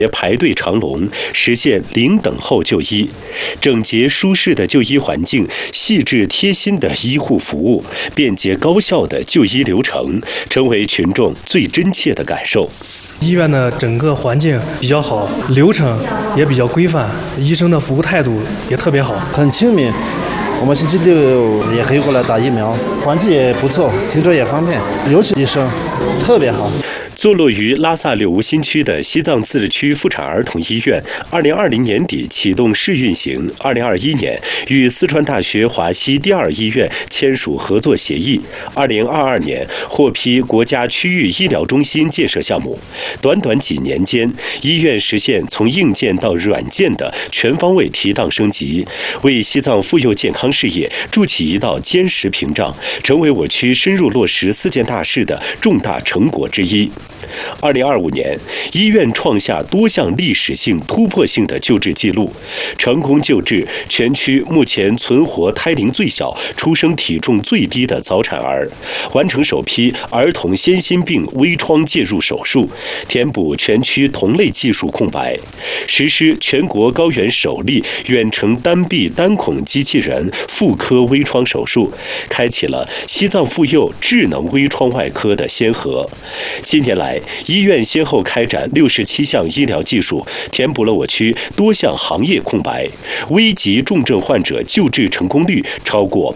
也排队长龙，实现零等候就医。整洁舒适的就医环境，细致贴心的医护服务，便捷高效的就医流程，成为群众最真切的感受。 医院的整个环境比较好，流程也比较规范，医生的服务态度也特别好， 很亲民。我们星期六也可以过来打疫苗，环境也不错，停车也方便，尤其医生特别好。 坐落于拉萨柳梧新区的西藏自治区妇产儿童医院，2020年底启动试运行，2021年与四川大学华西第二医院签署合作协议，2022年获批国家区域医疗中心建设项目。短短几年间，医院实现从硬件到软件的全方位提档升级，为西藏妇幼健康事业筑起一道坚实屏障，成为我区深入落实4件大事的重大成果之一。2025年，医院创下多项历史性突破性的救治记录，成功救治全区目前存活胎龄最小、出生体重最低的早产儿，完成首批儿童先心病微创介入手术，填补全区同类技术空白，实施全国高原首例远程单臂单孔机器人妇科微创手术，开启了西藏妇幼智能微创外科的先河。近年来，医院先后开展67项医疗技术，填补了我区多项行业空白，危急重症患者救治成功率超过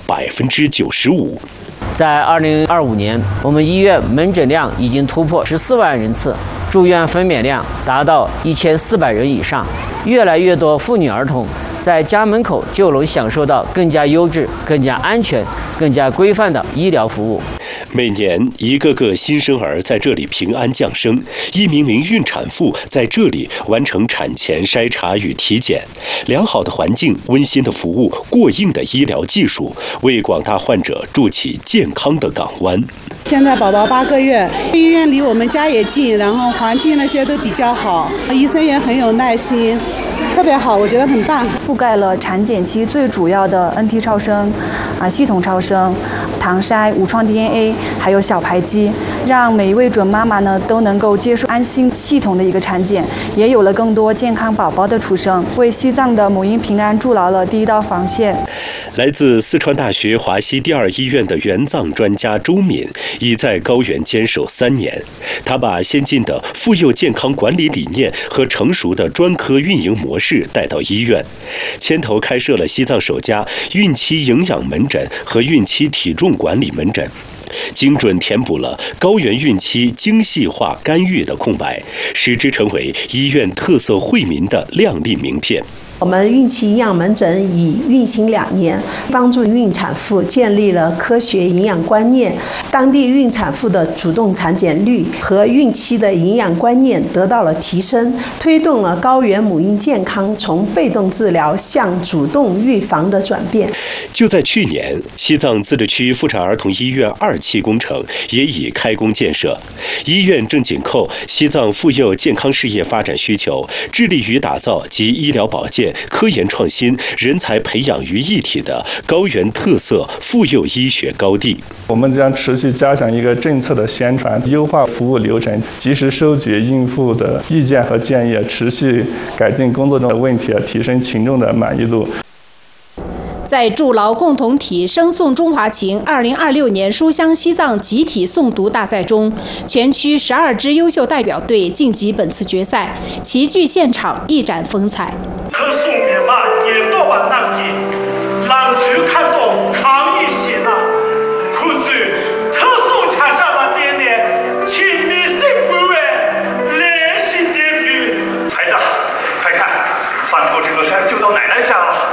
95%。 在2025年，我们医院门诊量已经突破14万人次，住院分娩量达到1400人以上，越来越多妇女儿童在家门口就能享受到更加优质、更加安全、更加规范的医疗服务。 每年一个个新生儿在这里平安降生，一名名孕产妇在这里完成产前筛查与体检。良好的环境、温馨的服务、过硬的医疗技术，为广大患者筑起健康的港湾。 现在宝宝8个月，医院离我们家也近，然后环境那些都比较好，医生也很有耐心，特别好，我觉得很棒。 覆盖了产检期最主要的 NT 超声、系统超声、唐筛、无创 DNA， 还有小排畸，让每一位准妈妈呢都能够接受安心系统的一个产检，也有了更多健康宝宝的出生，为西藏的母婴平安筑牢了第一道防线。 来自四川大学华西第二医院的援藏专家周敏已在高原坚守3年，他把先进的妇幼健康管理理念和成熟的专科运营模式带到医院，牵头开设了西藏首家孕期营养门诊和孕期体重管理门诊，精准填补了高原孕期精细化干预的空白，使之成为医院特色惠民的亮丽名片。 我们孕期营养门诊已运行2年，帮助孕产妇建立了科学营养观念，当地孕产妇的主动产检率和孕期的营养观念得到了提升，推动了高原母婴健康从被动治疗向主动预防的转变。 就在去年，西藏自治区妇产儿童医院2期工程也已开工建设，医院正紧扣西藏妇幼健康事业发展需求，致力于打造集医疗保健、科研创新、人才培养于一体的高原特色妇幼医学高地。 我们将持续加强一个政策的宣传，优化服务流程，及时收集孕妇的意见和建议，持续改进工作中的问题，提升群众的满意度。 在筑牢共同体、声颂中华情2026年书香西藏集体诵读大赛中，全区12支优秀代表队晋级本次决赛，齐聚现场一展风采。 特诵灭满也多把难题，让去看懂抗疫险难，苦主特诵恰下了点点，亲密幸福为联系点语。孩子，快看，饭后这个山就到奶奶家了。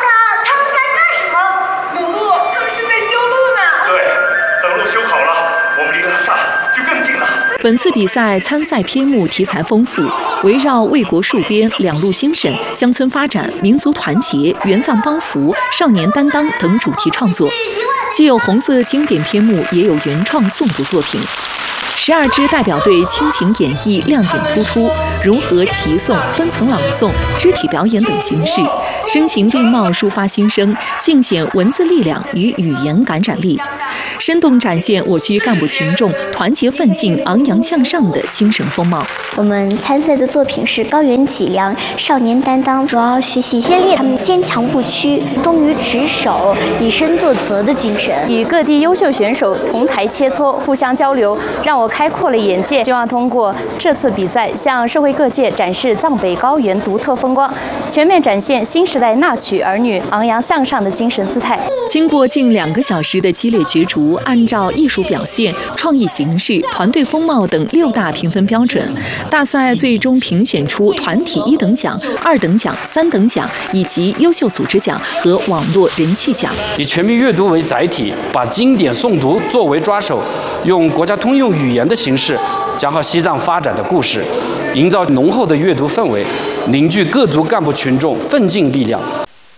本次比赛参赛篇目题材丰富，围绕为国戍边、两路精神、乡村发展、民族团结、援藏帮扶、少年担当等主题创作，既有红色经典篇目，也有原创诵读作品。12支代表队倾情演绎，亮点突出，融合齐诵、分层朗诵、肢体表演等形式，声情并茂抒发心声，尽显文字力量与语言感染力。 生动展现我区干部群众团结奋进、昂扬向上的精神风貌。 我们参赛的作品是高原脊梁少年担当，主要学习先烈他们坚强不屈、忠于职守、以身作则的精神。 与各地优秀选手同台切磋，互相交流，让我开阔了眼界。希望通过这次比赛，向社会各界展示藏北高原独特风光，全面展现新时代纳曲儿女昂扬向上的精神姿态。 经过近2个小时的激烈角逐，按照艺术表现、创意形式、团队风貌等6大评分标准，大赛最终评选出团体1等奖、2等奖、3等奖以及优秀组织奖和网络人气奖。 以全民阅读为载体，把经典诵读作为抓手，用国家通用语言的形式讲好西藏发展的故事，营造浓厚的阅读氛围，凝聚各族干部群众奋进力量。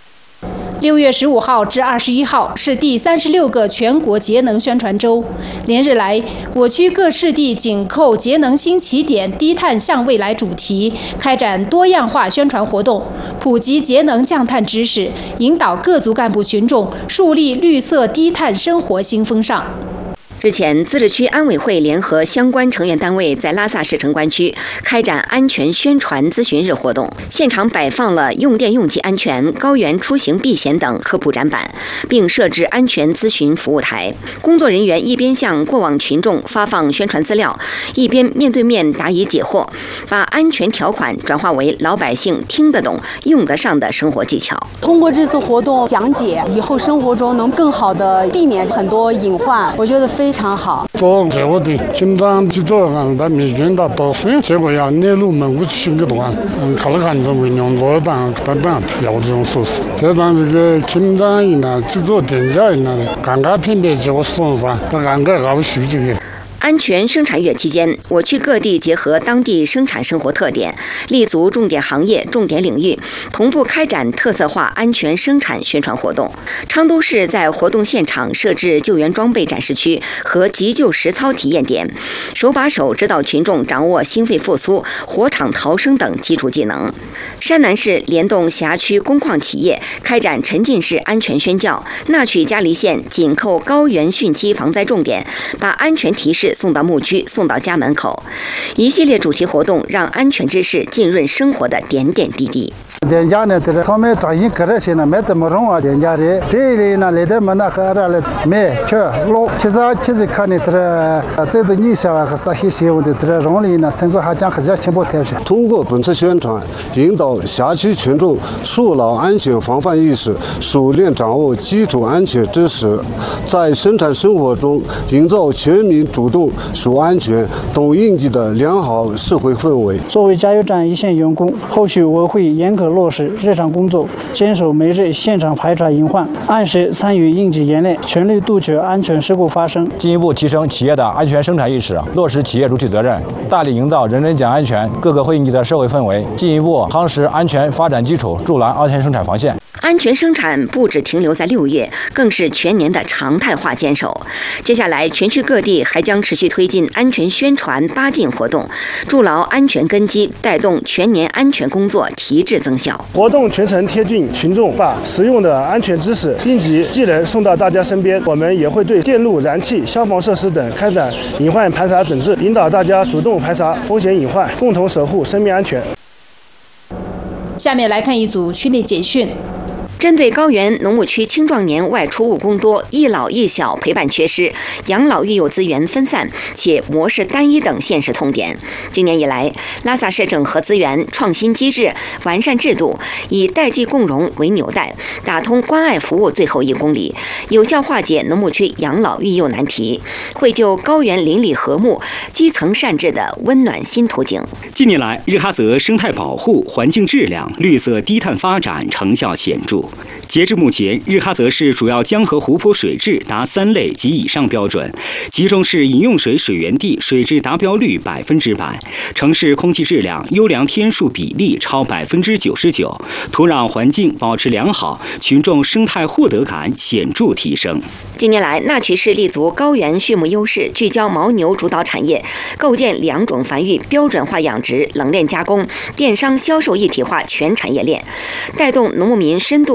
6月15号至21号是第36个全国节能宣传周。连日来，我区各市地紧扣节能新起点、低碳向未来主题，开展多样化宣传活动，普及节能降碳知识，引导各族干部群众树立绿色低碳生活新风尚。 日前，自治区安委会联合相关成员单位在拉萨市城关区开展安全宣传咨询日活动，现场摆放了用电用气安全、高原出行避险等科普展板，并设置安全咨询服务台。工作人员一边向过往群众发放宣传资料，一边面对面答疑解惑，把安全条款转化为老百姓听得懂、用得上的生活技巧。 通过这次活动讲解，以后生活中能更好的避免很多隐患，我觉得非常好。 做这个的，经常去做那民间的导师，结果要内陆门户新个段，看了看这为两多单等等要这种措施。这当这个经常一呢，制作电价一呢，刚刚偏别结果送上，但刚刚搞数据的。 安全生产月期间，我区各地结合当地生产生活特点，立足重点行业、重点领域，同步开展特色化安全生产宣传活动。昌都市在活动现场设置救援装备展示区和急救实操体验点，手把手指导群众掌握心肺复苏、火场逃生等基础技能。山南市联动辖区工矿企业开展沉浸式安全宣教，纳曲嘉黎县紧扣高原汛期防灾重点，把安全提示送到牧区，送到家门口。一系列主题活动让安全知识浸润生活的点点滴滴。 电价呢，这上面转移个人些呢，没怎么用啊，电价的，这里呢，来的么那个了，没去路，其实看的这个你想和啥些新闻的，这容易呢，整个还讲和这全部调整。 通过本次宣传，引导辖区群众树牢安全防范意识，熟练掌握基础安全知识，在生产生活中营造全民主动、守安全、懂应急的良好社会氛围。 作为加油站一线员工，后续我会严格落实日常工作，坚守每日现场排查隐患，按时参与应急演练，全力杜绝安全事故发生。 进一步提升企业的安全生产意识，落实企业主体责任，大力营造人人讲安全、个个会应急的社会氛围，进一步夯实安全发展基础，筑牢安全生产防线。 安全生产不只停留在6月，更是全年的常态化坚守。接下来，全区各地还将持续推进安全宣传8进活动，筑牢安全根基，带动全年安全工作提质增效。 活动全程贴近群众，把实用的安全知识、应急技能送到大家身边。我们也会对电路、燃气、消防设施等开展隐患排查整治，引导大家主动排查风险隐患，共同守护生命安全。 下面来看一组区内简讯。 针对高原农牧区青壮年外出务工多、一老一小陪伴缺失、养老育幼资源分散且模式单一等现实痛点，今年以来，拉萨市整合资源、创新机制、完善制度，以代际共融为纽带，打通关爱服务最后1公里，有效化解农牧区养老育幼难题，绘就高原邻里和睦、基层善治的温暖新图景。 近年来，日喀则生态保护、环境质量、绿色低碳发展成效显著。截至目前，日喀则市主要江河湖泊水质达3类及以上标准，集中式饮用水水源地水质达标率100%，城市空气质量优良天数比例超99%，土壤环境保持良好，群众生态获得感显著提升。 近年来，纳曲市立足高原畜牧优势，聚焦牦牛主导产业，构建2种繁育、标准化养殖、冷链加工、电商销售一体化全产业链，带动农牧民深度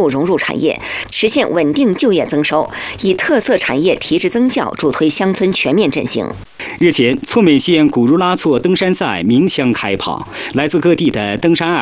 步融入产业，实现稳定就业增收，以特色产业提质增效，助推乡村全面振兴。 日前，措美县古如拉措登山赛鸣枪开跑，来自各地的登山爱